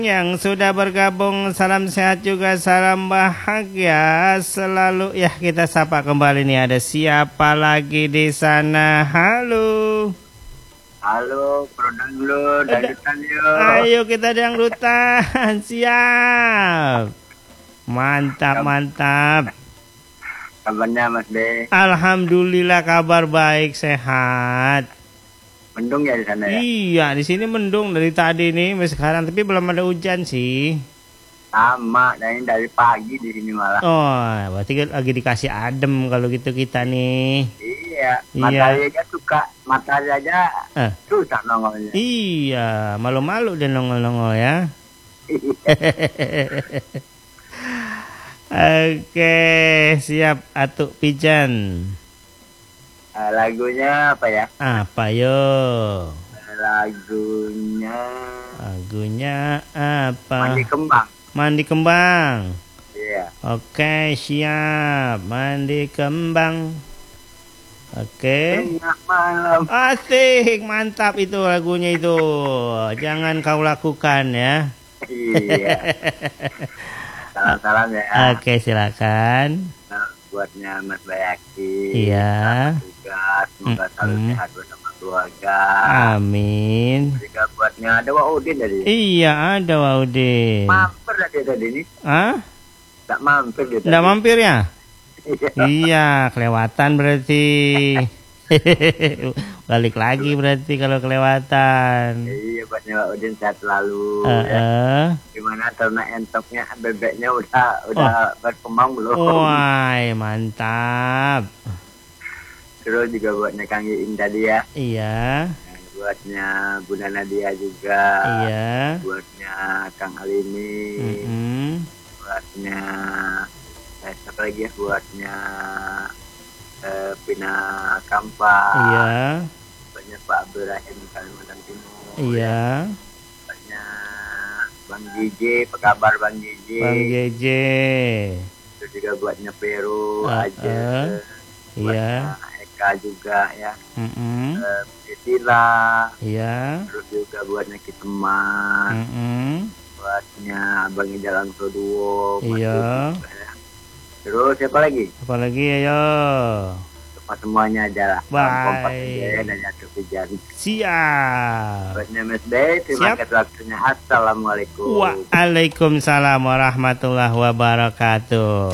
Yang sudah bergabung, salam sehat juga, salam bahagia selalu. Ya, kita sapa kembali nih, ada siapa lagi di sana? Halo. Halo, dulu dangdutan yuk. Ayo kita dangdutan. Siap. Mantap, mantap. Kabarnya Mas B? Alhamdulillah kabar baik, sehat. Mendung ya di sana ya? Iya, di sini mendung dari tadi nih, sampai sekarang, tapi belum ada hujan sih. Sama, dari pagi di sini malah. Oh, berarti lagi dikasih adem kalau gitu kita nih. Iya, matahari aja suka, matahari aja susah nongolnya. Iya, malu-malu dan nongol-nongol ya. Oke, siap Atuk Pijan. Lagunya apa ya? Apa yo? Lagunya apa? Mandi Kembang. Mandi Kembang. Iya. Oke, siap. Mandi Kembang. Oke. Tengah malam. Asik, mantap itu lagunya itu. Jangan kau lakukan ya. Iya. Salam-salam ya. Oke, silakan. Buatnya Mas Bayaki. Iya. Semoga selalu sehat bersama keluarga. Amin. Juga buatnya ada Waudin tadi. Iya, ada Waudin. Mampir dia tadi ini. Hah? Tak mampir dia tadi. Nggak mampir ya? Iya, kelewatan berarti. Balik lagi berarti kalau kelewatan. Iya, buatnya Waudin sehat selalu. Gimana ternak entoknya, bebeknya udah berkembang belum? Wah, mantap. Terus juga buatnya Kang Iing tadi ya. Iya. Buatnya Bunda Nadia juga. Iya. Buatnya Kang Alimi. Buatnya siapa lagi ya? Buatnya Pina Kampa. Iya. Buatnya Pak Abdurrahim Kalimantan Timur. Iya. Buatnya Bang JJ, apa kabar Bang JJ? Bang JJ. Terus juga buatnya Peru aja. Iya. Eka juga ya. Sila. Iya. Terus juga buatnya Kiteman. Buatnya Abang Jalan Soduo. Iya. Terus siapa lagi? Apa lagi ayo? Semuanya aja lah. Bye. Dan Atuk Pijan. Siap. Buatnya Mas Bay, terima kasih waktunya. Assalamualaikum. Waalaikumsalam warahmatullahi wabarakatuh.